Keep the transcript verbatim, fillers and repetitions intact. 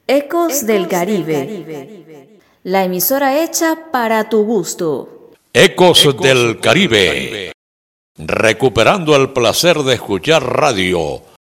Ecos del Caribe, la emisora hecha para tu gusto. Ecos del Caribe, recuperando el placer de escuchar radio